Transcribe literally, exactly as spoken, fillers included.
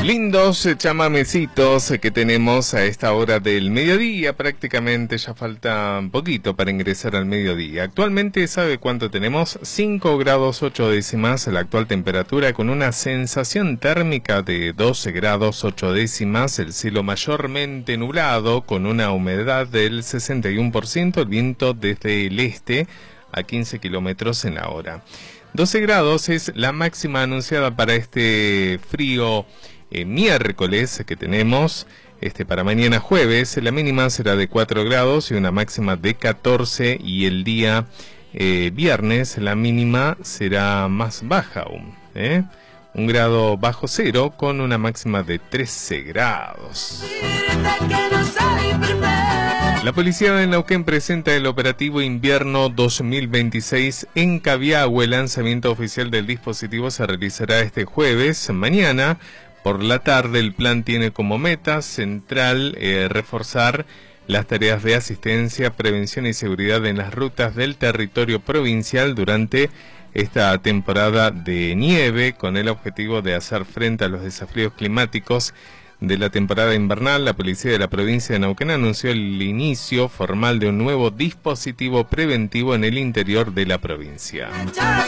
Lindos chamamecitos que tenemos a esta hora del mediodía, prácticamente ya falta un poquito para ingresar al mediodía. Actualmente, ¿sabe cuánto tenemos? cinco grados ocho décimas la actual temperatura, con una sensación térmica de doce grados ocho décimas, el cielo mayormente nublado con una humedad del sesenta y uno por ciento, el viento desde el este a quince kilómetros en la hora. doce grados es la máxima anunciada para este frío Eh, miércoles que tenemos. Este para mañana jueves la mínima será de cuatro grados y una máxima de catorce, y el día eh, viernes la mínima será más baja aún, ¿eh? un grado bajo cero con una máxima de trece grados. La policía de Neuquén presenta el operativo invierno dos mil veintiséis en Cabiahue. El lanzamiento oficial del dispositivo se realizará este jueves, mañana por la tarde. El plan tiene como meta central eh, reforzar las tareas de asistencia, prevención y seguridad en las rutas del territorio provincial durante esta temporada de nieve, con el objetivo de hacer frente a los desafíos climáticos de la temporada invernal. La policía de la provincia de Neuquén anunció el inicio formal de un nuevo dispositivo preventivo en el interior de la provincia.